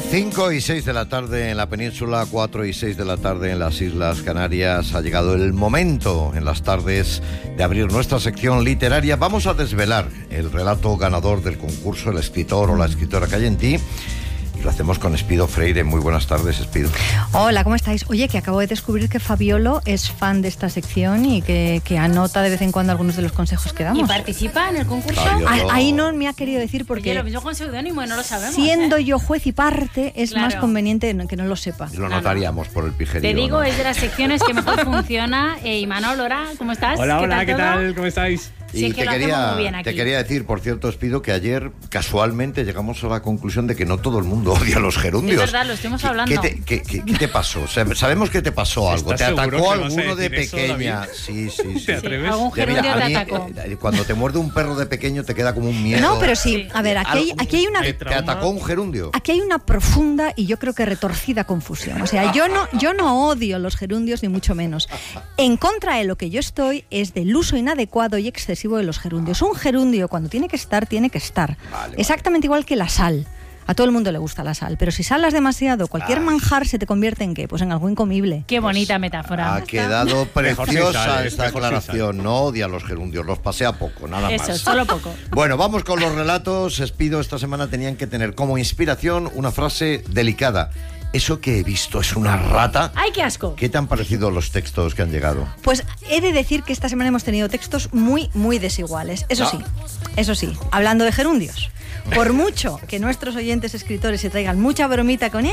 5 y 6 de la tarde en la península, 4 y 6 de la tarde en las Islas Canarias. Ha llegado el momento en las tardes de abrir nuestra sección literaria. Vamos a desvelar el relato ganador del concurso, el escritor o la escritora que hay en ti. Y lo hacemos con Espido Freire. Muy buenas tardes, Espido. Hola, ¿cómo estáis? Oye, que acabo de descubrir que Fabiolo es fan de esta sección y que anota de vez en cuando algunos de los consejos que damos. ¿Y participa en el concurso? Ahí no me ha querido decir porque... Oye, lo mismo con seudónimo y no lo sabemos. Siendo yo juez y parte, es más conveniente que no lo sepa. Lo notaríamos por el pijerío. Te digo, es de las secciones que mejor funciona. Imanol, hola, ¿cómo estás? Hola, ¿qué tal? ¿Cómo estáis? Y te quería decir, por cierto, Espido, que ayer casualmente llegamos a la conclusión de que no todo el mundo odia a los gerundios. Es verdad, lo estuvimos hablando. ¿Qué te pasó? O sea, sabemos que te pasó algo. ¿Te atacó alguno de pequeña? Sí. ¿Te atreves? ¿Algún gerundio te atacó? Cuando te muerde un perro de pequeño te queda como un miedo. No, pero sí. A ver, aquí hay una... ¿Te atacó un gerundio? Aquí hay una profunda y yo creo que retorcida confusión. O sea, yo no odio los gerundios ni mucho menos. En contra de lo que yo estoy es del uso inadecuado y excesivo de los gerundios. Un gerundio, cuando tiene que estar, tiene que estar. Vale. Exactamente igual que la sal. A todo el mundo le gusta la sal, pero si salas demasiado, cualquier manjar se te convierte en ¿qué? Pues en algo incomible. Qué bonita metáfora. Ha quedado preciosa esta aclaración. No odia a los gerundios, los pasea poco, nada más. Eso, solo poco. Bueno, vamos con los relatos. Espido, esta semana tenían que tener como inspiración una frase delicada. ¿Eso que he visto es una rata? ¡Ay, qué asco! ¿Qué te han parecido los textos que han llegado? Pues he de decir que esta semana hemos tenido textos muy, muy desiguales. Eso sí, hablando de gerundios. Por mucho que nuestros oyentes escritores se traigan mucha bromita con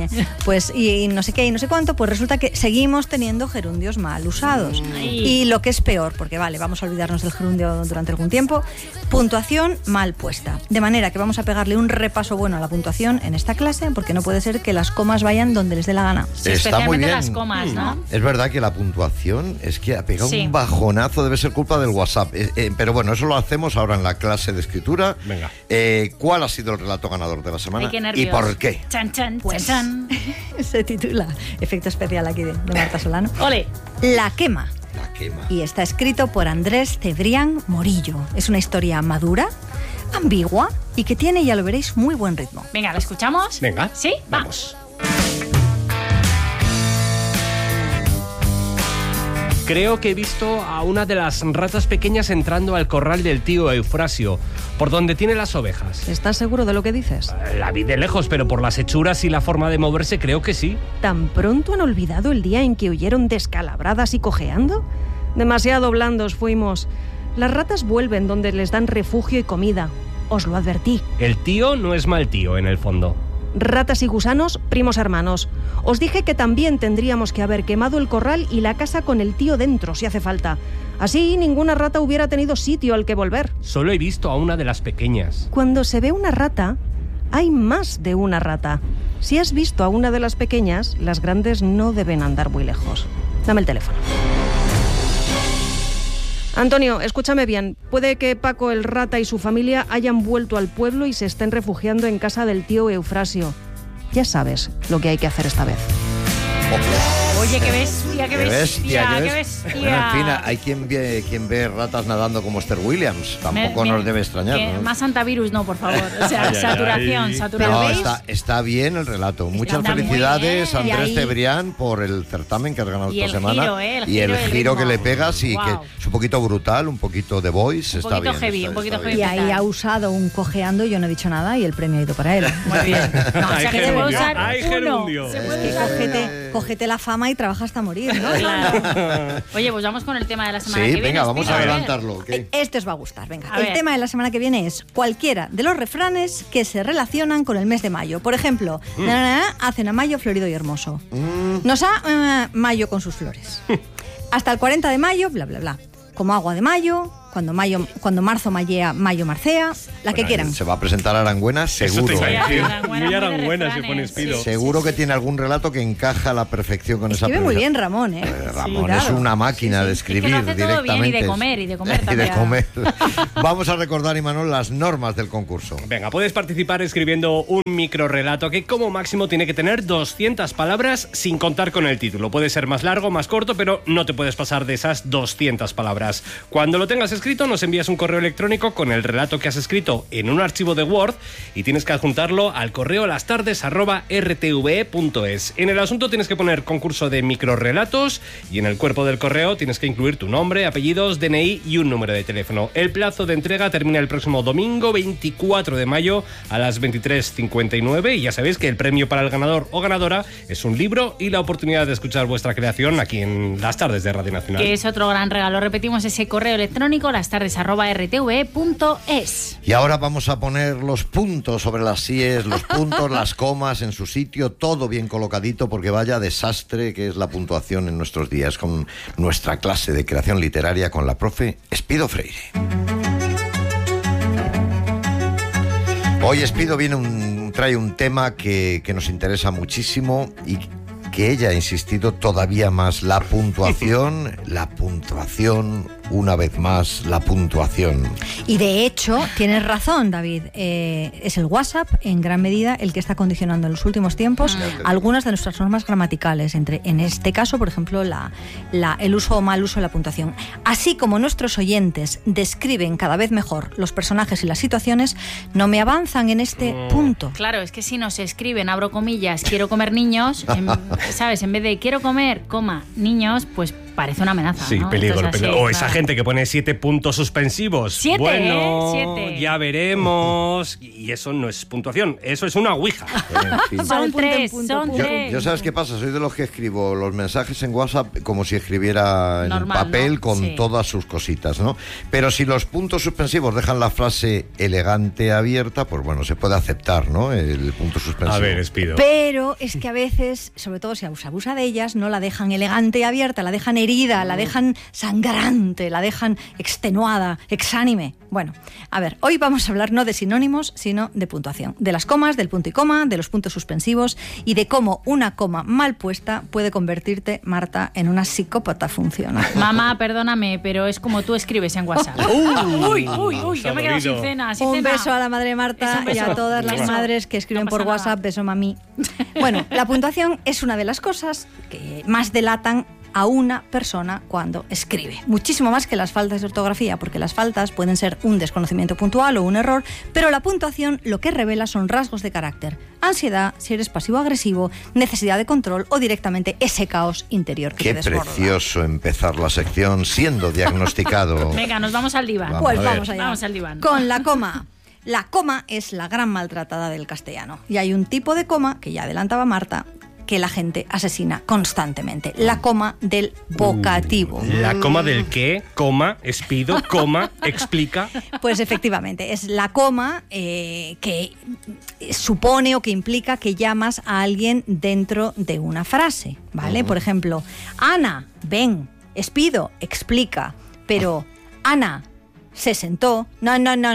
pues y no sé qué y no sé cuánto, pues resulta que seguimos teniendo gerundios mal usados. Y lo que es peor, porque vamos a olvidarnos del gerundio durante algún tiempo, puntuación mal puesta. De manera que vamos a pegarle un repaso bueno a la puntuación en esta clase, porque no puede ser que las comas vayan donde les dé la gana. Sí, está muy bien. Las comas, ¿no? Es verdad que la puntuación es que ha pegado un bajonazo, debe ser culpa del WhatsApp. Pero bueno, eso lo hacemos ahora en la clase de escritura. Venga. ¿Cuál ha sido el relato ganador de la semana? Ay, qué nervios. ¿Y por qué? Chan, chan, pues, chan. Se titula, efecto especial aquí de Marta Solano. ¡Ole! La quema. La quema. Y está escrito por Andrés Cebrián Morillo. Es una historia madura, ambigua y que tiene, ya lo veréis, muy buen ritmo. Venga, ¿lo escuchamos? Venga. ¿Sí? Vamos. Creo que he visto a una de las ratas pequeñas entrando al corral del tío Eufrasio, por donde tiene las ovejas. ¿Estás seguro de lo que dices? La vi de lejos, pero por las hechuras y la forma de moverse creo que sí. ¿Tan pronto han olvidado el día en que huyeron descalabradas y cojeando? Demasiado blandos fuimos. Las ratas vuelven donde les dan refugio y comida. Os lo advertí. El tío no es mal tío, en el fondo. Ratas y gusanos, primos hermanos. Os dije que también tendríamos que haber quemado el corral y la casa con el tío dentro, si hace falta. Así ninguna rata hubiera tenido sitio al que volver. Solo he visto a una de las pequeñas. Cuando se ve una rata, hay más de una rata. Si has visto a una de las pequeñas, las grandes no deben andar muy lejos. Dame el teléfono. Antonio, escúchame bien. Puede que Paco el rata y su familia hayan vuelto al pueblo y se estén refugiando en casa del tío Eufrasio. Ya sabes lo que hay que hacer esta vez. Oye, qué bestia, qué bestia. Bueno, en fin, hay quien ve ratas nadando como Esther Williams. Tampoco nos debe extrañar, ¿no? Más antivirus no, por favor. O sea, saturación. No, está bien el relato. Muchas felicidades, Andrés Cebrián, por el certamen que has ganado esta semana. Y el giro que le pegas y que es un poquito brutal, un poquito de voice. Está bien. Un poquito heavy. Y ahí ha usado un cojeando, yo no he dicho nada y el premio ha ido para él. Muy bien. No, o sea, que se puede usar uno. Cógete la fama y trabaja hasta morir, ¿no? Claro. Oye, pues vamos con el tema de la semana que viene. Sí, venga, vamos a adelantarlo. ¿Okay? Este os va a gustar, venga. El tema de la semana que viene es cualquiera de los refranes que se relacionan con el mes de mayo. Por ejemplo, hacen a mayo florido y hermoso. Nos ha mayo con sus flores. Hasta el 40 de mayo, bla, bla, bla. Como agua de mayo, cuando marzo mallea, mayo marcea, la que quieran. Se va a presentar Arangüena, seguro. Muy Arangüena se pone Espido. Sí. Seguro que tiene algún relato que encaja a la perfección con esa Escribe muy bien Ramón, ¿eh? Ramón es una máquina de escribir es que lo hace todo directamente. Bien, y de comer también. Y de comer. Vamos a recordar, Imanol, las normas del concurso. Venga, puedes participar escribiendo un microrrelato que como máximo tiene que tener 200 palabras sin contar con el título. Puede ser más largo, más corto, pero no te puedes pasar de esas 200 palabras. Cuando lo tengas escrito, nos envías un correo electrónico con el relato que has escrito en un archivo de Word y tienes que adjuntarlo al correo lastardes@rtve.es. En el asunto tienes que poner concurso de microrelatos y en el cuerpo del correo tienes que incluir tu nombre, apellidos, DNI y un número de teléfono. El plazo de entrega termina el próximo domingo 24 de mayo a las 23:59 y ya sabéis que el premio para el ganador o ganadora es un libro y la oportunidad de escuchar vuestra creación aquí en Las Tardes de Radio Nacional. Que es otro gran regalo. Repetimos ese correo electrónico, lastardes@rtve.es. Y ahora vamos a poner los puntos sobre las síes, los puntos, las comas en su sitio, todo bien colocadito, porque vaya desastre que es la puntuación en nuestros días, con nuestra clase de creación literaria con la profe Espido Freire. Hoy Espido trae un tema que nos interesa muchísimo y que ella ha insistido todavía más, la puntuación, una vez más, la puntuación. Y de hecho, tienes razón, David, es el WhatsApp en gran medida el que está condicionando en los últimos tiempos algunas de nuestras normas gramaticales, en este caso, por ejemplo, el uso o mal uso de la puntuación. Así como nuestros oyentes describen cada vez mejor los personajes y las situaciones, no me avanzan en este punto. Claro, es que si nos escriben, abro comillas, quiero comer niños, ¿sabes? En vez de quiero comer, niños, pues parece una amenaza. Sí, ¿no? peligro. Entonces, O claro. esa gente que pone 7 puntos suspensivos. 7, bueno, 7. Ya veremos. Y eso no es puntuación, eso es una ouija. En fin. Son Punto en 3, punto, son punto. 3. Yo ¿sabes qué pasa? Soy de los que escribo los mensajes en WhatsApp como si escribiera en Normal, papel, ¿no? con Sí. todas sus cositas, ¿no? Pero si los puntos suspensivos dejan la frase elegante abierta, pues bueno, se puede aceptar, ¿no? El punto suspensivo. A ver, Espido. Pero es que a veces, sobre todo si se abusa de ellas, no la dejan elegante y abierta, la dejan herida, la dejan sangrante, la dejan extenuada, exánime. Bueno, a ver, hoy vamos a hablar no de sinónimos, sino de puntuación. De las comas, del punto y coma, de los puntos suspensivos y de cómo una coma mal puesta puede convertirte, Marta, en una psicópata funcional. Mamá, perdóname, pero es como tú escribes en WhatsApp. Uy, yo me quedo sin cena, sin Un cena. beso a la madre Es Marta un beso. y a todas las Beso. madres que escriben No por pasa WhatsApp. nada. Beso, mami. Bueno, la puntuación es una de las cosas que más delatan a una persona cuando escribe. Muchísimo más que las faltas de ortografía, porque las faltas pueden ser un desconocimiento puntual o un error, pero la puntuación lo que revela son rasgos de carácter. Ansiedad, si eres pasivo-agresivo, necesidad de control o directamente ese caos interior que Qué te desborda. precioso empezar la sección siendo diagnosticado. Venga, nos vamos al diván. Vamos. Pues a ver. vamos allá. Vamos al diván. Con la coma. La coma es la gran maltratada del castellano. Y hay un tipo de coma, que ya adelantaba Marta, que la gente asesina constantemente. La coma del vocativo. La coma del qué, coma, Espido, coma, explica. Pues efectivamente, es la coma que supone o que implica que llamas a alguien dentro de una frase, ¿vale? Por ejemplo, Ana, ven, Espido, explica, pero Ana se sentó. No.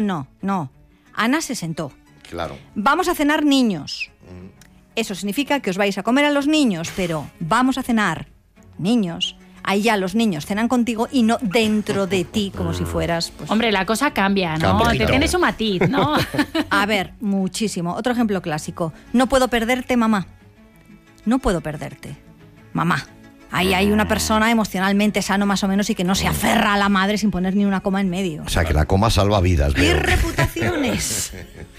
Ana se sentó. Claro. Vamos a cenar niños. Eso significa que os vais a comer a los niños, pero vamos a cenar niños. Ahí ya los niños cenan contigo y no dentro de ti, como si fueras... Pues, Hombre, la cosa cambia, ¿no? Cambia. Te tiene su matiz, ¿no? a ver, muchísimo. Otro ejemplo clásico. No puedo perderte, mamá. No puedo perderte, mamá. Ahí hay una persona emocionalmente sano más o menos y que no se aferra a la madre sin poner ni una coma en medio. O sea, que la coma salva vidas. ¡Qué veo. reputaciones!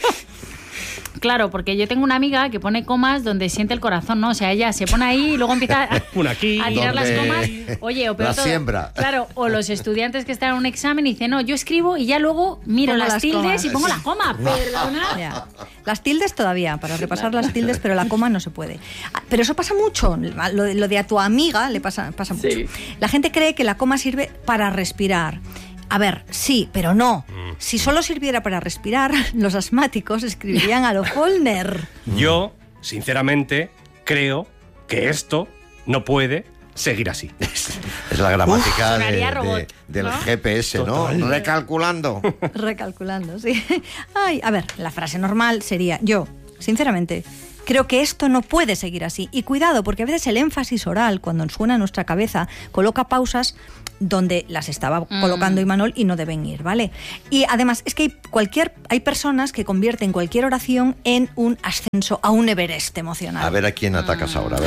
Claro, porque yo tengo una amiga que pone comas donde siente el corazón, ¿no? O sea, ella se pone ahí y luego empieza Una aquí, a tirar las donde comas. Oye, o peor la todo, siembra. Claro, o los estudiantes que están en un examen y dicen, no, yo escribo y ya luego miro Pongo las las tildes comas. y pongo la coma. Perdona. Ya. Las tildes todavía, para repasar las tildes, pero la coma no se puede. Pero eso pasa mucho. Lo de a tu amiga le pasa mucho. Sí. La gente cree que la coma sirve para respirar. A ver, sí, pero no. Si solo sirviera para respirar, los asmáticos escribirían a lo Follner. Yo, sinceramente, creo que esto no puede seguir así. Es la gramática sonaría robot, del ¿no? GPS, ¿no? Total. Recalculando. Recalculando, sí. Ay, a ver, la frase normal sería, yo, sinceramente, creo que esto no puede seguir así. Y cuidado, porque a veces el énfasis oral, cuando suena en nuestra cabeza, coloca pausas donde las estaba colocando Imanol y no deben ir, ¿vale? Y además, es que hay personas que convierten cualquier oración en un ascenso a un Everest emocional. A ver a quién atacas ahora. A ver.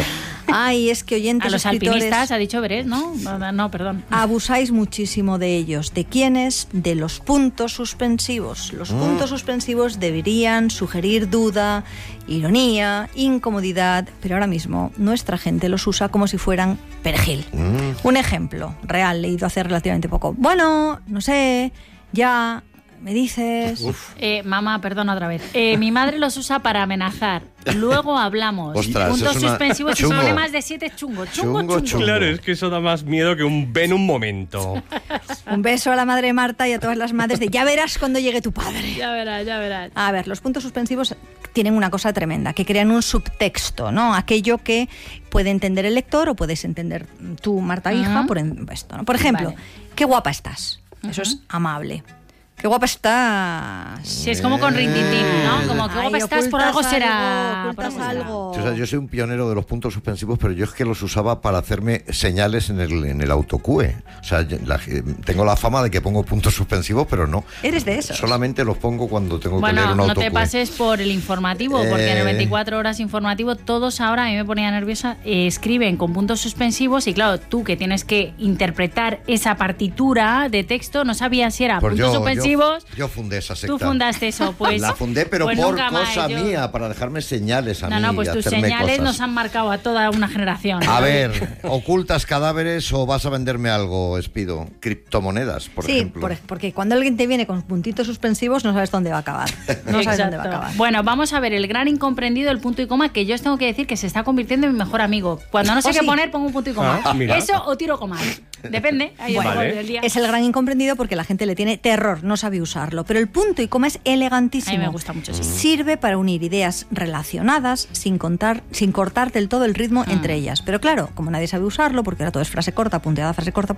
Ay, es que oyentes A los escritores, alpinistas ha dicho Everest, ¿no? No, perdón. abusáis muchísimo de ellos. ¿De quiénes? De los puntos suspensivos. Los puntos suspensivos deberían sugerir duda, ironía, incomodidad, pero ahora mismo nuestra gente los usa como si fueran perejil. Un ejemplo real, leído hace relativamente poco. Bueno, no sé, ya, me dices... Mamá, perdón otra vez. Mi madre los usa para amenazar. Luego hablamos. Ostras, Puntos es una- suspensivos y chungo. problemas de 7 chungo. Chungo. Claro, es que eso da más miedo que un ven un momento. Un beso a la madre Marta y a todas las madres de ya verás cuando llegue tu padre. Ya verás, ya verás. A ver, los puntos suspensivos tienen una cosa tremenda, que crean un subtexto, ¿no? Aquello que puede entender el lector o puedes entender tú, Marta hija, por esto, ¿no? Por ejemplo, Vale. qué guapa estás. Eso es amable. Qué guapa estás. Sí, es como con rintintín, ¿no? Como que Ay, guapa estás, por algo ocultas será. algo, por ocultas algo será. algo. O sea, yo soy un pionero de los puntos suspensivos, pero yo es que los usaba para hacerme señales en el autocue. O sea, tengo la fama de que pongo puntos suspensivos, pero no. Eres de esos. Solamente los pongo cuando tengo que leer Bueno, un no autocue. te pases por el informativo, porque en el 24 horas informativo todos ahora, a mí me ponía nerviosa, escriben con puntos suspensivos y claro, tú que tienes que interpretar esa partitura de texto, no sabías si era Pues puntos suspensivos. Yo fundé esa secta. Tú fundaste eso, pues. La fundé, pero pues por nunca más, cosa yo- mía, para dejarme señales a mí No, pues y tus hacerme señales cosas. nos han marcado a toda una generación. A ver, ¿ocultas cadáveres o vas a venderme algo, Espido? Criptomonedas, por Sí, ejemplo. porque cuando alguien te viene con puntitos suspensivos no sabes dónde va a acabar. No sabes dónde va a Exacto. acabar. Bueno, vamos a ver el gran incomprendido, el punto y coma, que yo os tengo que decir que se está convirtiendo en mi mejor amigo. Cuando no sé ¿Oh, qué sí? poner, pongo un punto y coma. Ah, mira. Eso o tiro comas. Depende. Ahí Bueno, es Vale. el día. Es el gran incomprendido porque la gente le tiene terror, no sabe usarlo. Pero el punto y coma es elegantísimo. A mí me gusta mucho, sí. Sirve para unir ideas relacionadas sin cortar del todo el ritmo entre ellas. Pero claro, como nadie sabe usarlo, porque ahora todo es frase corta, punteada,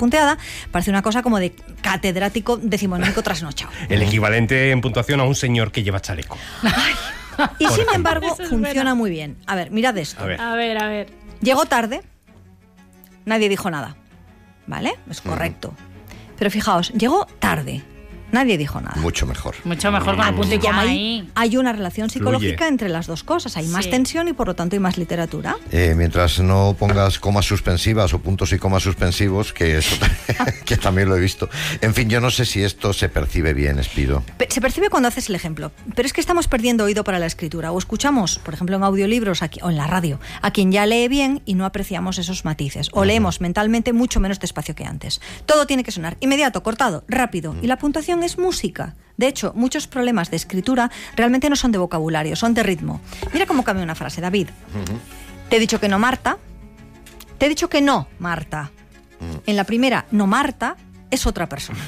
parece una cosa como de catedrático decimonónico trasnochado. El equivalente en puntuación a un señor que lleva chaleco. Y sin embargo, Eso es funciona buena. muy bien. A ver, mirad esto. A ver. A ver. Llegó tarde, nadie dijo nada. ¿Vale? Es correcto. Pero fijaos, llegó tarde, nadie dijo nada. Mucho mejor. Mucho mejor con el punto y Como coma ahí ahí. hay una relación psicológica Fluye. entre las dos cosas. Hay más Sí. tensión y por lo tanto hay más literatura. Mientras no pongas comas suspensivas o puntos y comas suspensivos, que eso que también lo he visto. En fin, yo no sé si esto se percibe bien, Espido. Se percibe cuando haces el ejemplo, pero es que estamos perdiendo oído para la escritura. O escuchamos, por ejemplo, en audiolibros o en la radio, a quien ya lee bien y no apreciamos esos matices. O leemos mentalmente mucho menos despacio que antes. Todo tiene que sonar inmediato, cortado, rápido. Y la puntuación es música. De hecho, muchos problemas de escritura realmente no son de vocabulario, son de ritmo. Mira cómo cambia una frase, David. Te he dicho que no, Marta. Te he dicho que no, Marta. En la primera, no, Marta, es otra persona.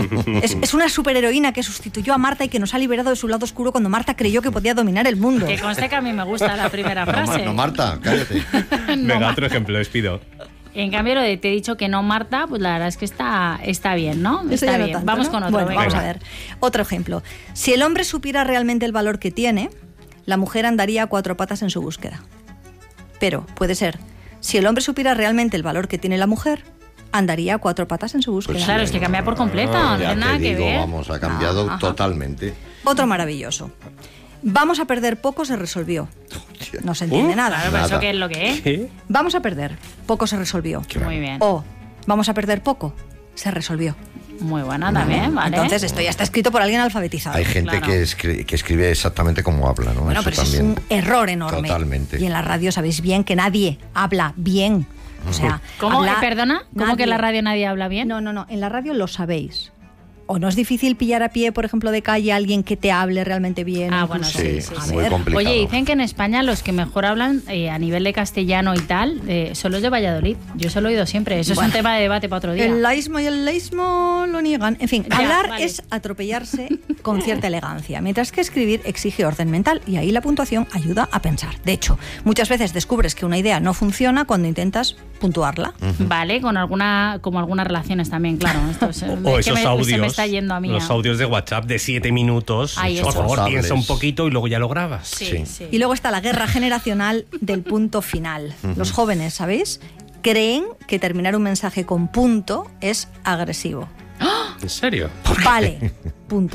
Es una superheroína que sustituyó a Marta y que nos ha liberado de su lado oscuro cuando Marta creyó que podía dominar el mundo. Que conste que a mí me gusta la primera frase. No, Marta, cállate. Venga, otro ejemplo, les pido. En cambio, lo de te he dicho que no, Marta, pues la verdad es que está bien, ¿no? Eso Está ya no bien. tanto, Vamos ¿no? con otro. Bueno, venga. vamos a ver. Otro ejemplo. Si el hombre supiera realmente el valor que tiene, la mujer andaría a 4 patas en su búsqueda. Pero puede ser, si el hombre supiera realmente el valor que tiene la mujer, andaría a 4 patas en su búsqueda. Claro, es que cambia por completo, no Ya tiene te nada que digo, ver. vamos, ha cambiado totalmente. Otro maravilloso. Vamos a perder poco se resolvió. No se entiende Claro, nada. pero Nada. eso qué es lo que es. ¿Qué? Vamos a perder poco se resolvió. Muy bien. O vamos a perder poco se resolvió. Muy buena también, ¿vale? Entonces esto ya está escrito por alguien alfabetizado. Hay gente Claro. que escribe exactamente como habla, ¿no? Bueno, Eso pero eso es también. un error enorme. Totalmente. Y en la radio sabéis bien que nadie habla bien. O sea, ¿Cómo? habla ¿Perdona? ¿Cómo que en la nadie. radio nadie habla bien? No, en la radio lo sabéis. O no es difícil pillar a pie, por ejemplo, de calle a alguien que te hable realmente bien. Ah, bueno, incluso. Sí, sí, A sí. muy ver. complicado. Oye, dicen que en España los que mejor hablan a nivel de castellano y tal son los de Valladolid. Yo eso lo he oído siempre. Eso es un tema de debate para otro día. El laísmo y el leísmo lo niegan. En fin, Ya, hablar vale. es atropellarse con cierta elegancia, mientras que escribir exige orden mental y ahí la puntuación ayuda a pensar. De hecho, muchas veces descubres que una idea no funciona cuando intentas puntuarla. Vale, como algunas relaciones también, claro. Esto es, O es que esos audios. se me está yendo a mí. Los audios de WhatsApp de 7 minutos. Ahí Por está. favor, Responsables. piensa un poquito y luego ya lo grabas. Sí, sí. Y luego está la guerra generacional del punto final. Los jóvenes, ¿sabéis? Creen que terminar un mensaje con punto es agresivo. ¿En serio? Vale, punto.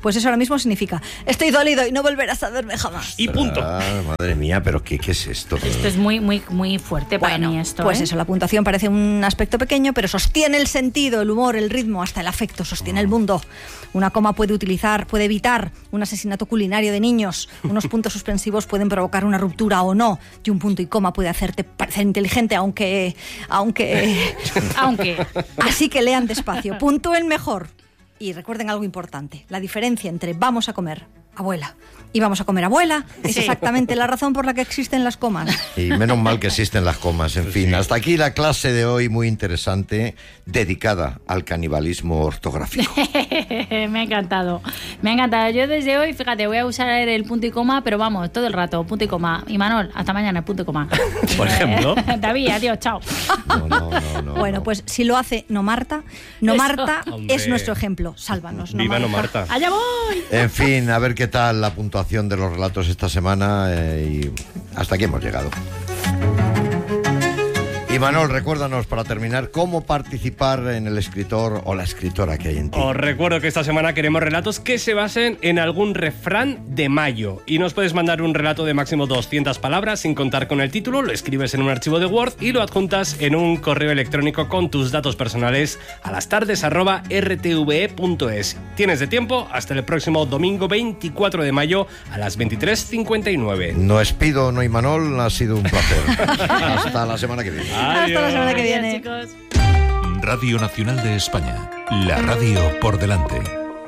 Pues eso ahora mismo significa: estoy dolido y no volverás a verme jamás. Y punto. Madre mía, pero ¿qué es esto? Esto es muy, muy, muy fuerte para mí esto. Pues eso, la puntuación parece un aspecto pequeño, pero sostiene el sentido, el humor, el ritmo, hasta el afecto, sostiene el mundo. Una coma puede evitar un asesinato culinario de niños. Unos puntos suspensivos pueden provocar una ruptura o no. Y un punto y coma puede hacerte parecer inteligente, aunque... Así que lean despacio, puntúen mejor. Y recuerden algo importante: la diferencia entre vamos a comer abuela y vamos a comer abuela es exactamente la razón por la que existen las comas. Y menos mal que existen las comas. En fin, hasta aquí la clase de hoy, muy interesante, dedicada al canibalismo ortográfico. Me ha encantado. Yo desde hoy, fíjate, voy a usar el punto y coma, pero vamos, todo el rato, punto y coma. Y Manol, hasta mañana, punto y coma. Por ejemplo. David, adiós, chao. No. Bueno, pues si lo hace No Marta es nuestro ejemplo. Sálvanos, Viva No Marta. ¡Allá voy! En fin, a ver qué tal la puntuación de los relatos esta semana, y hasta aquí hemos llegado. Y Manol, recuérdanos para terminar cómo participar en el escritor o la escritora que hay en ti. Os recuerdo que esta semana queremos relatos que se basen en algún refrán de mayo. Y nos puedes mandar un relato de máximo 200 palabras sin contar con el título, lo escribes en un archivo de Word y lo adjuntas en un correo electrónico con tus datos personales a lastardes@rtve.es. Tienes de tiempo hasta el próximo domingo 24 de mayo a las 23:59. No Espido, no Imanol, ha sido un placer. Hasta la semana que viene. Hasta la semana que viene. Adiós, chicos. Radio Nacional de España. La radio por delante.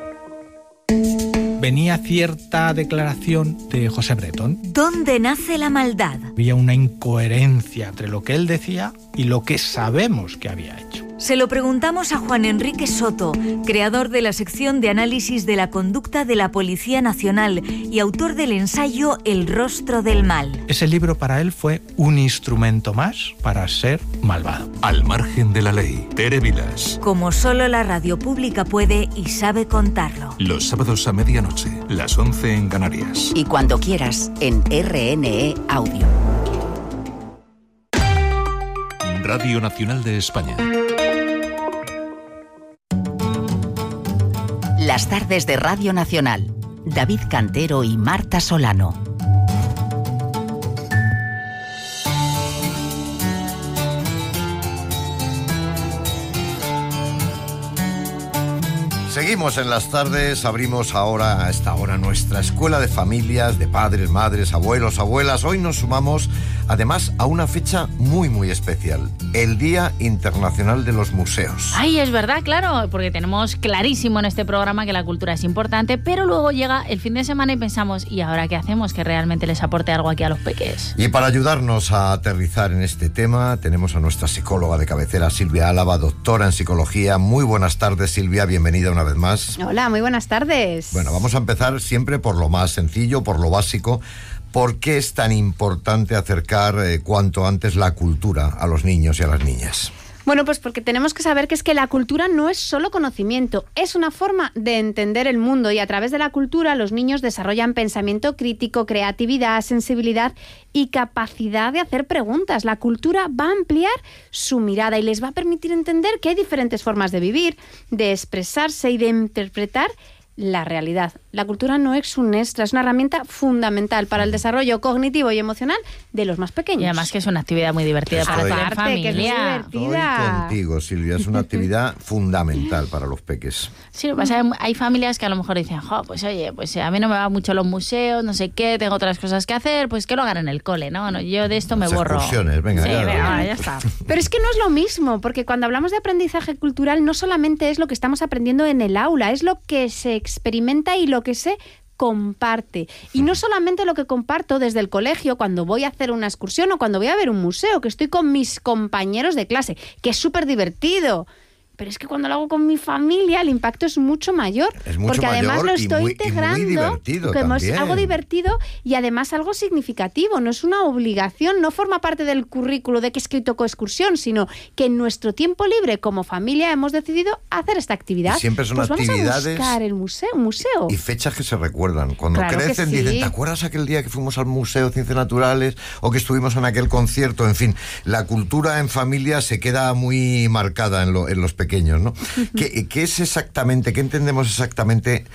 Venía cierta declaración de José Bretón. ¿Dónde nace la maldad? Había una incoherencia entre lo que él decía y lo que sabemos que había hecho. Se lo preguntamos a Juan Enrique Soto, creador de la sección de análisis de la conducta de la Policía Nacional y autor del ensayo El rostro del mal. Ese libro para él fue un instrumento más para ser malvado. Al margen de la ley. Tere Vilas. Como solo la radio pública puede y sabe contarlo. Los sábados a medianoche, las 11 en Canarias. Y cuando quieras, en RNE Audio. Radio Nacional de España. Las tardes de Radio Nacional. David Cantero y Marta Solano. Seguimos en las tardes, abrimos ahora a esta hora nuestra escuela de familias, de padres, madres, abuelos, abuelas. Hoy nos sumamos además a una fecha muy muy especial, el Día Internacional de los Museos. Ay, es verdad, claro, porque tenemos clarísimo en este programa que la cultura es importante, pero luego llega el fin de semana y pensamos, ¿y ahora qué hacemos que realmente les aporte algo aquí a los peques? Y para ayudarnos a aterrizar en este tema, tenemos a nuestra psicóloga de cabecera, Silvia Álava, doctora en psicología. Muy buenas tardes, Silvia, bienvenida una vez más. Hola, muy buenas tardes. Bueno, vamos a empezar siempre por lo más sencillo, por lo básico. ¿Por qué es tan importante acercar cuanto antes la cultura a los niños y a las niñas? Bueno, pues porque tenemos que saber que es que la cultura no es solo conocimiento, es una forma de entender el mundo, y a través de la cultura los niños desarrollan pensamiento crítico, creatividad, sensibilidad y capacidad de hacer preguntas. La cultura va a ampliar su mirada y les va a permitir entender que hay diferentes formas de vivir, de expresarse y de interpretar la realidad. La cultura no es un extra, es una herramienta fundamental para el desarrollo cognitivo y emocional de los más pequeños. Y además que es una actividad muy divertida para hacer en familia. Que es muy divertida. Estoy contigo, Silvia, es una actividad fundamental para los peques. Sí, lo que pasa es que hay familias que a lo mejor dicen, pues oye, pues a mí no me va mucho los museos, no sé qué, tengo otras cosas que hacer, pues que lo hagan en el cole, ¿no? Yo de esto me borro. Excursiones, venga, sí, ya está. Pero es que no es lo mismo, porque cuando hablamos de aprendizaje cultural no solamente es lo que estamos aprendiendo en el aula, es lo que se experimenta y lo que se comparte. Y no solamente lo que comparto desde el colegio cuando voy a hacer una excursión o cuando voy a ver un museo, que estoy con mis compañeros de clase, que es súper divertido. Pero es que cuando lo hago con mi familia el impacto es mucho mayor. Es mucho porque además mayor lo estoy integrando, y muy divertido que también. es algo divertido y además algo significativo. No es una obligación, no forma parte del currículo de que es que tocó excursión, sino que en nuestro tiempo libre como familia hemos decidido hacer esta actividad. Y siempre son actividades. Vamos a buscar el museo. Y fechas que se recuerdan. Cuando claro crecen sí. Dicen, ¿te acuerdas aquel día que fuimos al Museo de Ciencias Naturales o que estuvimos en aquel concierto? En fin, la cultura en familia se queda muy marcada en los pequeños. pequeños, ¿no? ¿Qué es exactamente, qué entendemos exactamente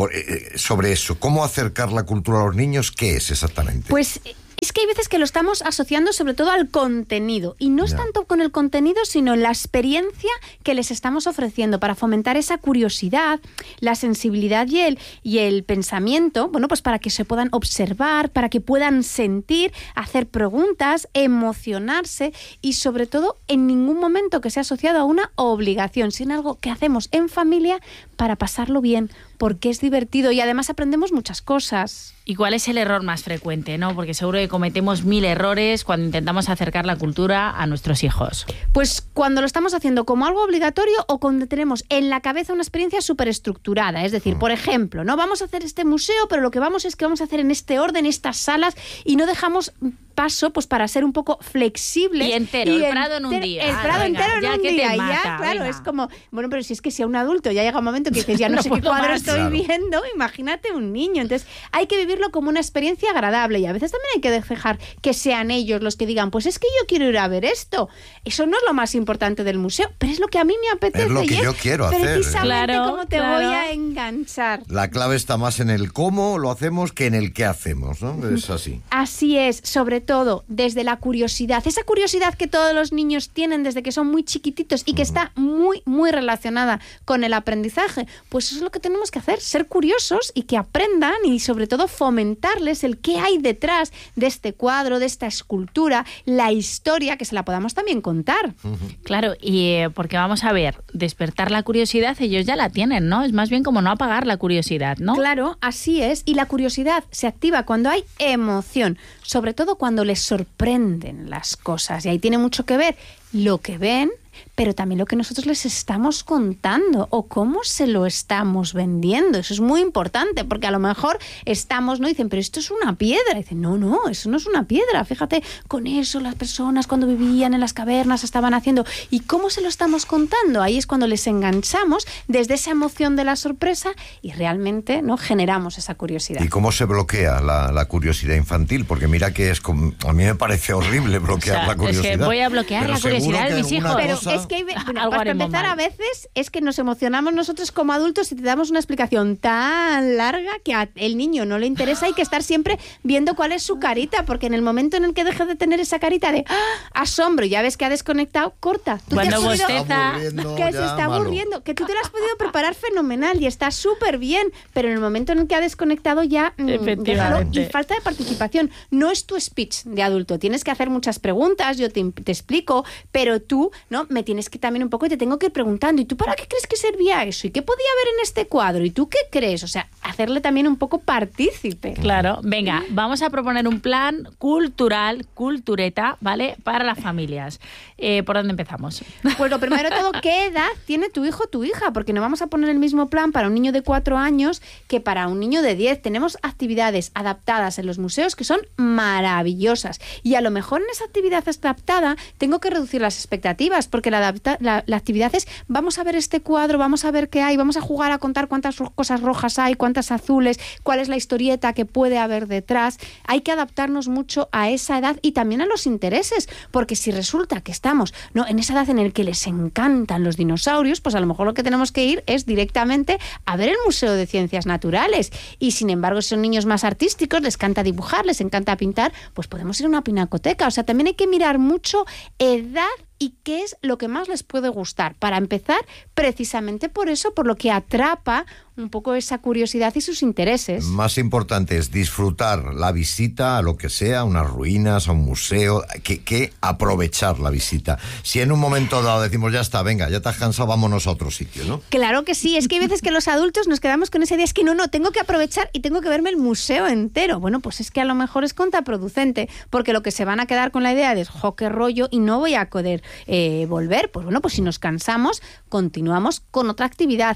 sobre eso? ¿Cómo acercar la cultura a los niños? ¿Qué es exactamente? Pues es que hay veces que lo estamos asociando sobre todo al contenido, y no es tanto con el contenido, sino la experiencia que les estamos ofreciendo para fomentar esa curiosidad, la sensibilidad y el pensamiento, bueno, pues para que se puedan observar, para que puedan sentir, hacer preguntas, emocionarse, y sobre todo en ningún momento que sea asociado a una obligación, sino algo que hacemos en familia para pasarlo bien, porque es divertido y además aprendemos muchas cosas. ¿Y cuál es el error más frecuente, no? Porque seguro que cometemos 1000 errores cuando intentamos acercar la cultura a nuestros hijos. Pues cuando lo estamos haciendo como algo obligatorio o cuando tenemos en la cabeza una experiencia súper estructurada. Es decir, por ejemplo, no vamos a hacer este museo, pero lo que vamos es que vamos a hacer en este orden, estas salas, y no dejamos paso pues para ser un poco flexibles. Y entero, el Prado en un día. El Prado entero en un día. Mata, ya, claro, venga. Es como, bueno, pero si es que si a un adulto ya llega un momento que dices, ya no sé qué cuadro estoy viendo, imagínate un niño. Entonces hay que vivirlo como una experiencia agradable, y a veces también hay que dejar que sean ellos los que digan, pues es que yo quiero ir a ver esto. Eso no es lo más importante del museo, pero es lo que a mí me apetece. Es lo que yo quiero hacer. Precisamente cómo te voy a enganchar. La clave está más en el cómo lo hacemos que en el qué hacemos, ¿no? Es así. Así es, sobre todo desde la curiosidad. Esa curiosidad que todos los niños tienen desde que son muy chiquititos y que está muy, muy relacionada con el aprendizaje. Pues eso es lo que tenemos que hacer, ser curiosos y que aprendan, y sobre todo fomentarles el qué hay detrás de este cuadro, de esta escultura, la historia, que se la podamos también contar. Claro, y porque vamos a ver, despertar la curiosidad ellos ya la tienen, ¿no? Es más bien como no apagar la curiosidad, ¿no? Claro, así es. Y la curiosidad se activa cuando hay emoción, sobre todo cuando les sorprenden las cosas. Y ahí tiene mucho que ver lo que ven, pero también lo que nosotros les estamos contando o cómo se lo estamos vendiendo. Eso es muy importante, porque a lo mejor estamos, ¿no? Dicen, pero esto es una piedra. Y dicen, no, eso no es una piedra. Fíjate, con eso las personas cuando vivían en las cavernas estaban haciendo. ¿Y cómo se lo estamos contando? Ahí es cuando les enganchamos desde esa emoción de la sorpresa y realmente, ¿no?, generamos esa curiosidad. ¿Y cómo se bloquea la curiosidad infantil? Porque mira que es como, a mí me parece horrible bloquear la curiosidad. Es que voy a bloquear la curiosidad de mis hijos. Pero es que para empezar, a veces es que nos emocionamos nosotros como adultos y te damos una explicación tan larga que al niño no le interesa. Hay que estar siempre viendo cuál es su carita, porque en el momento en el que deje de tener esa carita de asombro, ya ves que ha desconectado, corta. Tú cuando te has bosteza, que se está aburriendo, que tú te lo has podido preparar fenomenal y está súper bien, pero en el momento en el que ha desconectado ya déjalo. Y falta de participación. No es tu speech de adulto, tienes que hacer muchas preguntas, yo te explico, pero tú, ¿no?, me tienes que también un poco, y te tengo que ir preguntando, ¿y tú para qué crees que servía eso? ¿Y qué podía haber en este cuadro? ¿Y tú qué crees? O sea, hacerle también un poco partícipe. Claro, venga, vamos a proponer un plan cultural, cultureta, ¿vale?, para las familias. ¿Por dónde empezamos? Pues lo primero de todo, ¿qué edad tiene tu hijo o tu hija? Porque no vamos a poner el mismo plan para un niño de 4 años que para un niño de 10. Tenemos actividades adaptadas en los museos que son maravillosas. Y a lo mejor en esa actividad adaptada tengo que reducir las expectativas, porque la actividad es, vamos a ver este cuadro, vamos a ver qué hay, vamos a jugar a contar cuántas cosas rojas hay, cuántas azules, cuál es la historieta que puede haber detrás. Hay que adaptarnos mucho a esa edad y también a los intereses, porque si resulta que estamos, ¿no?, en esa edad en la que les encantan los dinosaurios, pues a lo mejor lo que tenemos que ir es directamente a ver el Museo de Ciencias Naturales. Y sin embargo, si son niños más artísticos, les encanta dibujar, les encanta pintar, pues podemos ir a una pinacoteca. O sea, también hay que mirar mucho edad y qué es lo que más les puede gustar. Para empezar, precisamente por eso, por lo que atrapa un poco esa curiosidad y sus intereses. Más importante es disfrutar la visita a lo que sea, a unas ruinas, a un museo, que aprovechar la visita. Si en un momento dado decimos, ya está, venga, ya te has cansado, vámonos a otro sitio, ¿no? Claro que sí, es que hay veces que los adultos nos quedamos con esa idea, es que no, tengo que aprovechar y tengo que verme el museo entero. Bueno, pues es que a lo mejor es contraproducente, porque lo que se van a quedar con la idea de, jo, qué rollo, y no voy a poder volver. Pues bueno, pues si nos cansamos, continuamos con otra actividad.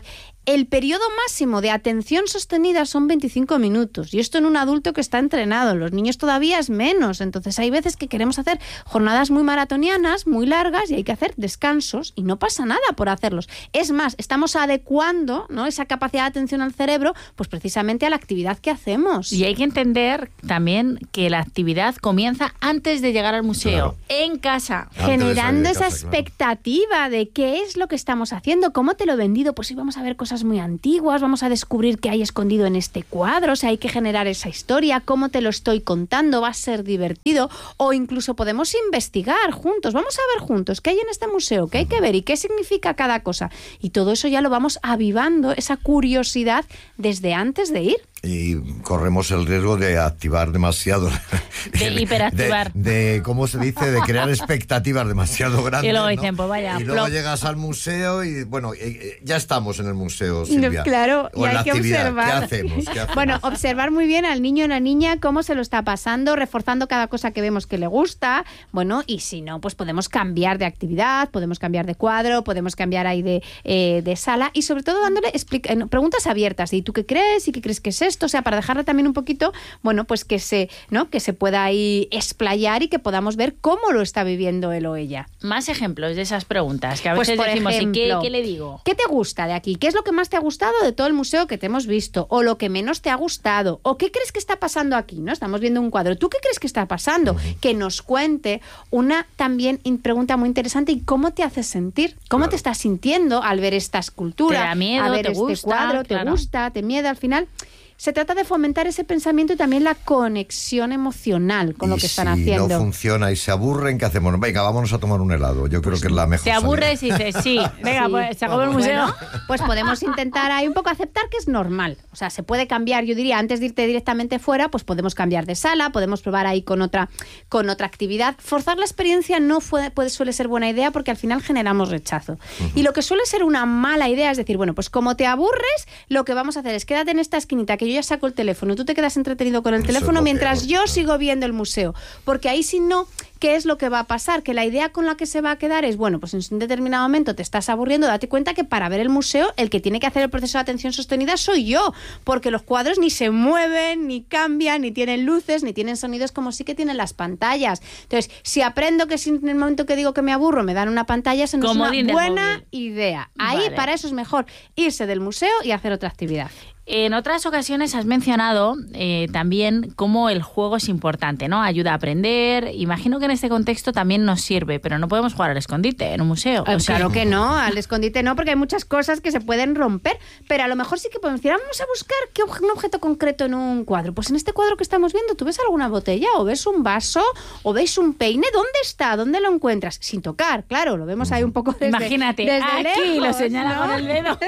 El periodo máximo de atención sostenida son 25 minutos. Y esto en un adulto que está entrenado. Los niños todavía es menos. Entonces hay veces que queremos hacer jornadas muy maratonianas, muy largas, y hay que hacer descansos. Y no pasa nada por hacerlos. Es más, estamos adecuando, ¿no?, esa capacidad de atención al cerebro, pues precisamente a la actividad que hacemos. Y hay que entender también que la actividad comienza antes de llegar al museo, en casa. Generando esa expectativa de qué es lo que estamos haciendo, cómo te lo he vendido. Pues sí, vamos a ver cosas muy antiguas, vamos a descubrir qué hay escondido en este cuadro, o sea, hay que generar esa historia, cómo te lo estoy contando, va a ser divertido, o incluso podemos investigar juntos, vamos a ver juntos qué hay en este museo, qué hay que ver y qué significa cada cosa. Y todo eso ya lo vamos avivando, esa curiosidad desde antes de ir. Y corremos el riesgo de activar demasiado. De hiperactivar. De ¿cómo se dice? De crear expectativas demasiado grandes. Y luego ¿no? dicen, pues vaya. Y luego llegas al museo y, bueno, ya estamos en el museo, Silvia. Claro, o y en la hay que actividad. observar. ¿Qué hacemos? Bueno, observar muy bien al niño o la niña, cómo se lo está pasando, reforzando cada cosa que vemos que le gusta. Bueno, y si no, pues podemos cambiar de actividad, podemos cambiar de cuadro, podemos cambiar ahí de sala, y sobre todo dándole preguntas abiertas. ¿Y tú qué crees? ¿Y qué crees que es esto? O sea, para dejarle también un poquito, bueno, pues que se pueda ahí explayar y que podamos ver cómo lo está viviendo él o ella. Más ejemplos de esas preguntas, que a veces por decimos, ejemplo, ¿qué le digo? ¿Qué te gusta de aquí? ¿Qué es lo que más te ha gustado de todo el museo que te hemos visto? ¿O lo que menos te ha gustado? ¿O qué crees que está pasando aquí? ¿No? Estamos viendo un cuadro. ¿Tú qué crees que está pasando? Que nos cuente una también pregunta muy interesante. ¿Y cómo te hace sentir? ¿Cómo te estás sintiendo al ver esta escultura? ¿Te da miedo? A ver ¿Te este gusta? cuadro? Claro. ¿Te gusta? ¿Te miedo? Al final se trata de fomentar ese pensamiento y también la conexión emocional con lo que están haciendo. Si no funciona y se aburren, ¿qué hacemos? Venga, vámonos a tomar un helado. Yo creo que es la mejor Te aburres y dices, sí, venga, Sí. pues se acabó el museo. Bueno, pues podemos intentar ahí un poco aceptar que es normal. O sea, se puede cambiar, yo diría, antes de irte directamente fuera, pues podemos cambiar de sala, podemos probar ahí con otra actividad. Forzar la experiencia no suele ser buena idea porque al final generamos rechazo. Y lo que suele ser una mala idea es decir, bueno, pues como te aburres, lo que vamos a hacer es quédate en esta esquinita que yo ya saco el teléfono, tú te quedas entretenido con el teléfono mientras yo sigo viendo el museo. Porque ahí si no, ¿qué es lo que va a pasar? Que la idea con la que se va a quedar es, bueno, pues en un determinado momento te estás aburriendo, date cuenta que para ver el museo el que tiene que hacer el proceso de atención sostenida soy yo, porque los cuadros ni se mueven, ni cambian, ni tienen luces, ni tienen sonidos como sí que tienen las pantallas. Entonces, si aprendo que si en el momento que digo que me aburro me dan una pantalla, eso no es una buena idea. Ahí para eso es mejor irse del museo y hacer otra actividad. En otras ocasiones has mencionado también cómo el juego es importante, ¿no? Ayuda a aprender. Imagino que en este contexto también nos sirve, pero no podemos jugar al escondite en un museo. Claro que no, al escondite no, porque hay muchas cosas que se pueden romper, pero a lo mejor sí que podemos decir, vamos a buscar un objeto concreto en un cuadro. Pues en este cuadro que estamos viendo, ¿tú ves alguna botella? ¿O ves un vaso? ¿O ves un peine? ¿Dónde está? ¿Dónde lo encuentras? Sin tocar, claro, lo vemos ahí un poco desde Imagínate, desde aquí lejos, lo señala ¿no? con el dedo.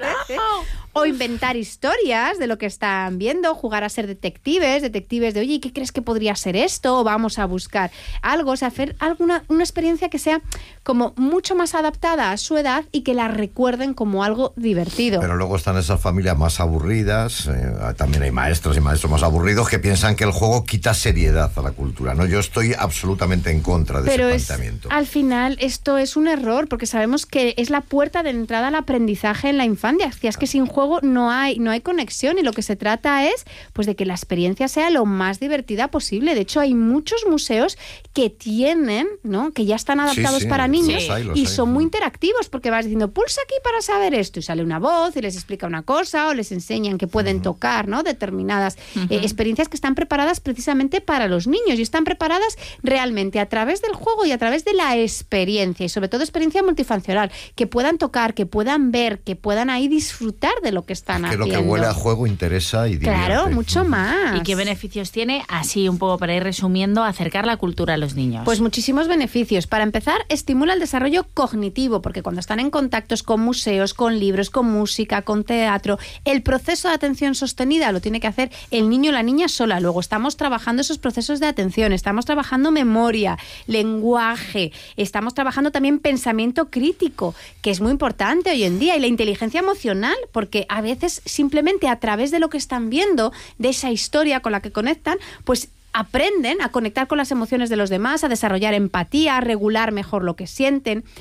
¡No! O inventar historias de lo que están viendo, jugar a ser detectives de, oye, ¿qué crees que podría ser esto? O vamos a buscar algo, o sea, hacer una experiencia que sea como mucho más adaptada a su edad y que la recuerden como algo divertido. Pero luego están esas familias más aburridas, también hay maestros y maestros más aburridos que piensan que el juego quita seriedad a la cultura, ¿no? Yo estoy absolutamente en contra de ese planteamiento. Al final esto es un error porque sabemos que es la puerta de entrada al aprendizaje en la infancia. Es que sin juego no hay conexión y lo que se trata es pues de que la experiencia sea lo más divertida posible. De hecho, hay muchos museos que tienen, ¿no?, que ya están adaptados para niños y son muy interactivos porque vas diciendo, pulsa aquí para saber esto y sale una voz y les explica una cosa o les enseñan que pueden tocar, ¿no?, determinadas experiencias que están preparadas precisamente para los niños y están preparadas realmente a través del juego y a través de la experiencia y sobre todo experiencia multifuncional, que puedan tocar, que puedan ver, que puedan ahí disfrutar de lo que están haciendo. Que lo que huele a juego interesa y divierte. Claro, mucho más. ¿Y qué beneficios tiene, así un poco para ir resumiendo, acercar la cultura a los niños? Pues muchísimos beneficios. Para empezar, estimula el desarrollo cognitivo, porque cuando están en contactos con museos, con libros, con música, con teatro, el proceso de atención sostenida lo tiene que hacer el niño o la niña sola. Luego estamos trabajando esos procesos de atención, estamos trabajando memoria, lenguaje, estamos trabajando también pensamiento crítico, que es muy importante hoy en día, y la inteligencia emocional, porque a veces simplemente a través de lo que están viendo, de esa historia con la que conectan, pues aprenden a conectar con las emociones de los demás, a desarrollar empatía, a regular mejor lo que sienten.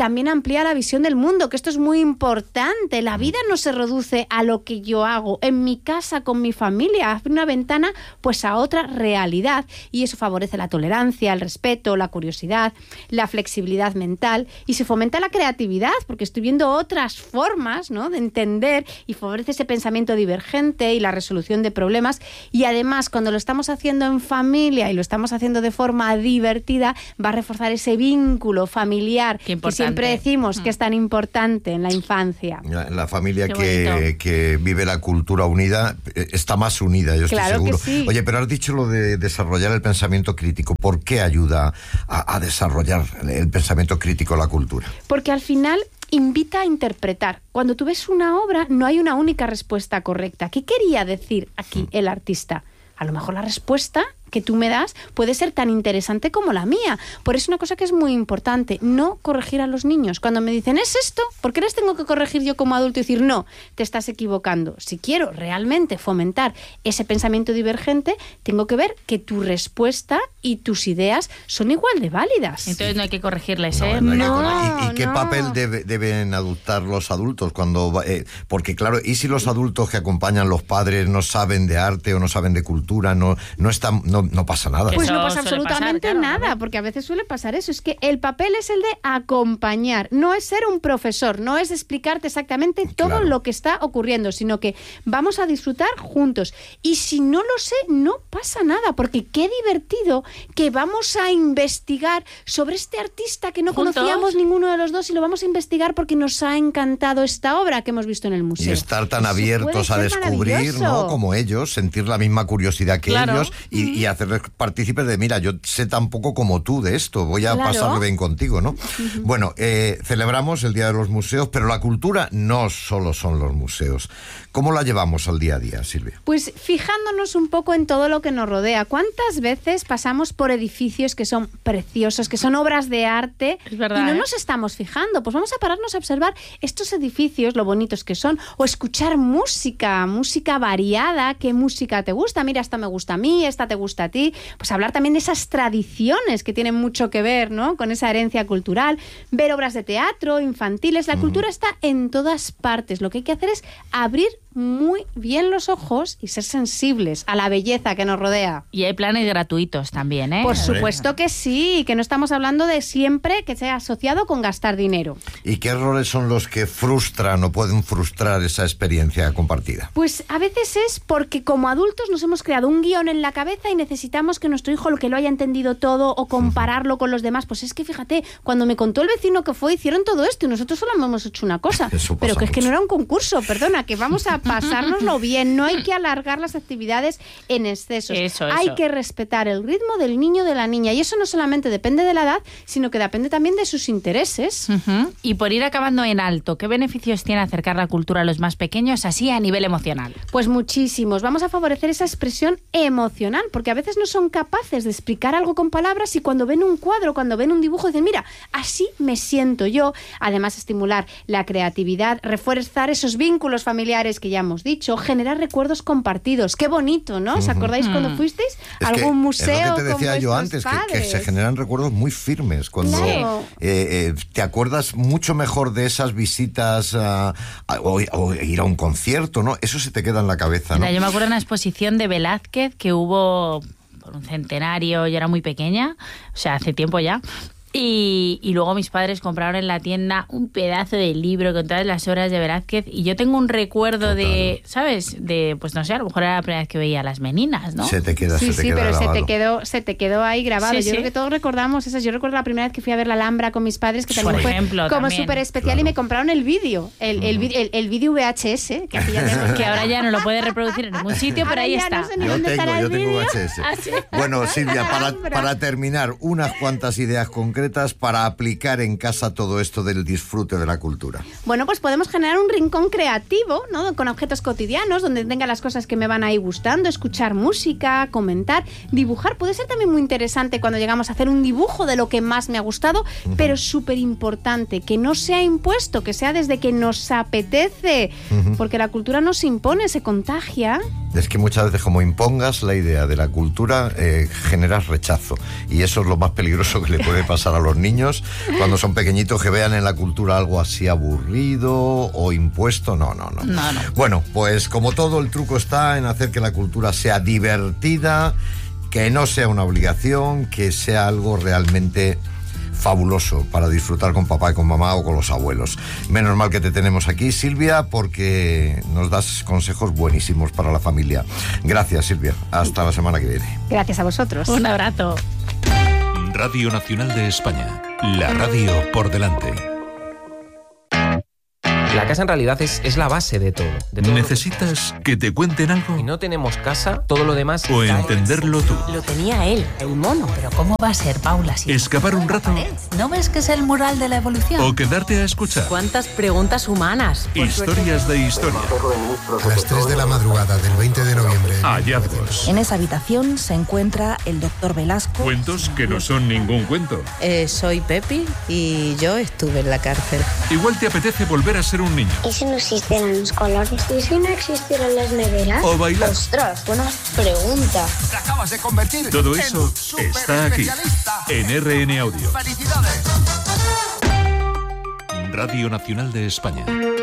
también amplía la visión del mundo, que esto es muy importante. La vida no se reduce a lo que yo hago en mi casa, con mi familia, abre una ventana pues a otra realidad, y eso favorece la tolerancia, el respeto, la curiosidad, la flexibilidad mental, y se fomenta la creatividad, porque estoy viendo otras formas, ¿no?, de entender, y favorece ese pensamiento divergente y la resolución de problemas. Y además, cuando lo estamos haciendo en familia y lo estamos haciendo de forma divertida, va a reforzar ese vínculo familiar que siempre decimos que es tan importante en la infancia. La familia que vive la cultura unida está más unida, yo estoy seguro. Que sí. Oye, pero has dicho lo de desarrollar el pensamiento crítico. ¿Por qué ayuda a desarrollar el pensamiento crítico la cultura? Porque al final invita a interpretar. Cuando tú ves una obra, no hay una única respuesta correcta. ¿Qué quería decir aquí el artista? A lo mejor la respuesta que tú me das puede ser tan interesante como la mía. Por eso una cosa que es muy importante, no corregir a los niños. Cuando me dicen, ¿es esto? ¿Por qué les tengo que corregir yo como adulto y decir, no, te estás equivocando? Si quiero realmente fomentar ese pensamiento divergente, tengo que ver que tu respuesta y tus ideas son igual de válidas. Entonces no hay que corregirles, ¿eh? ¿Y qué papel deben adoptar los adultos cuando porque claro, y si los adultos que acompañan los padres no saben de arte o no saben de cultura, no pasa nada? Pues no pasa absolutamente nada, porque a veces suele pasar eso. Es que el papel es el de acompañar, no es ser un profesor, no es explicarte exactamente todo lo que está ocurriendo, sino que vamos a disfrutar juntos. Y si no lo sé, no pasa nada, porque qué divertido que vamos a investigar sobre este artista que no conocíamos ninguno de los dos, y lo vamos a investigar porque nos ha encantado esta obra que hemos visto en el museo. Y estar tan abiertos a descubrir, ¿no?, como ellos, sentir la misma curiosidad que ellos y hacerles partícipes de, mira, yo sé tan poco como tú de esto, voy a pasarlo bien contigo, ¿no? Bueno, celebramos el Día de los Museos, pero la cultura no solo son los museos. ¿Cómo la llevamos al día a día, Silvia? Pues fijándonos un poco en todo lo que nos rodea. ¿Cuántas veces pasamos por edificios que son preciosos, que son obras de arte, y no nos estamos fijando? Pues vamos a pararnos a observar estos edificios, lo bonitos que son, o escuchar música variada. ¿Qué música te gusta? Mira, esta me gusta a mí, esta te gusta a ti. Pues hablar también de esas tradiciones que tienen mucho que ver, ¿no?, con esa herencia cultural. Ver obras de teatro, infantiles. La cultura está en todas partes. Lo que hay que hacer es abrir muy bien los ojos y ser sensibles a la belleza que nos rodea. Y hay planes gratuitos también, ¿eh? Por supuesto que sí, que no estamos hablando de siempre que sea asociado con gastar dinero. ¿Y qué errores son los que frustran o pueden frustrar esa experiencia compartida? Pues a veces es porque como adultos nos hemos creado un guión en la cabeza y necesitamos que nuestro hijo lo haya entendido todo o compararlo con los demás. Pues es que fíjate, cuando me contó el vecino que fue, hicieron todo esto y nosotros solo hemos hecho una cosa. Pero que es que no era un concurso, perdona, que vamos a pasárnoslo bien, no hay que alargar las actividades en excesos. Hay que respetar el ritmo del niño o de la niña, y eso no solamente depende de la edad, sino que depende también de sus intereses. Y por ir acabando en alto, ¿qué beneficios tiene acercar la cultura a los más pequeños así a nivel emocional? Pues muchísimos. Vamos a favorecer esa expresión emocional, porque a veces no son capaces de explicar algo con palabras, y cuando ven un cuadro, cuando ven un dibujo, dicen, mira, así me siento yo. Además, estimular la creatividad, reforzar esos vínculos familiares que ya hemos dicho, generar recuerdos compartidos. Qué bonito, ¿no? ¿Os acordáis cuando fuisteis a algún museo? Es lo que te decía yo antes, que se generan recuerdos muy firmes. Cuando te acuerdas mucho mejor de esas visitas o ir a un concierto, ¿no? Eso se te queda en la cabeza, ¿no? Mira, yo me acuerdo de una exposición de Velázquez que hubo por un centenario, yo era muy pequeña, o sea, hace tiempo ya. Y luego mis padres compraron en la tienda un pedazo de libro con todas las obras de Velázquez, y yo tengo un recuerdo de, ¿sabes? De, pues no sé, a lo mejor era la primera vez que veía Las Meninas, ¿no? Se te queda pero se te quedó ahí grabado. Yo creo que todos recordamos esas. Yo recuerdo la primera vez que fui a ver La Alhambra con mis padres, que también fue como súper especial, y me compraron el vídeo, el vídeo VHS, que ahora ya no lo puedes reproducir en ningún sitio, pero ahí está. No sé ni dónde estará el tengo vídeo. VHS. Bueno, Silvia, para terminar, unas cuantas ideas concretas para aplicar en casa todo esto del disfrute de la cultura. Bueno, pues podemos generar un rincón creativo, ¿no?, con objetos cotidianos, donde tenga las cosas que me van a ir gustando, escuchar música, comentar, dibujar. Puede ser también muy interesante cuando llegamos a hacer un dibujo de lo que más me ha gustado, pero súper importante, que no sea impuesto, que sea desde que nos apetece, porque la cultura no se impone, se contagia. Es que muchas veces, como impongas la idea de la cultura, generas rechazo, y eso es lo más peligroso que le puede pasar para los niños cuando son pequeñitos, que vean en la cultura algo así aburrido o impuesto. No. Bueno, pues como todo, el truco está en hacer que la cultura sea divertida, que no sea una obligación, que sea algo realmente fabuloso para disfrutar con papá y con mamá o con los abuelos. Menos mal que te tenemos aquí, Silvia, porque nos das consejos buenísimos para la familia. Gracias, Silvia. Hasta la semana que viene. Gracias a vosotros. Un abrazo. Radio Nacional de España. La radio por delante. La casa en realidad es la base de todo. ¿Necesitas que te cuenten algo? Si no tenemos casa, todo lo demás... O entenderlo tú. Lo tenía él, el mono. Pero ¿cómo va a ser, Paula? Si ¿escapar un rato? ¿No ves que es el mural de la evolución? ¿O quedarte a escuchar? ¿Cuántas preguntas humanas? Historias de historia. A las 3 de la madrugada del 20 de noviembre. Hallazgos. En esa habitación se encuentra el doctor Velasco. Cuentos que no son ningún cuento. Soy Pepi y yo estuve en la cárcel. Igual te apetece volver a ser un niño. ¿Y si no existieran los colores? ¿Y si no existieran las neveras? O bailar. Ostras, buena pregunta. Te acabas de convertir. Todo eso está aquí, en RN Audio. ¡Felicidades! Radio Nacional de España.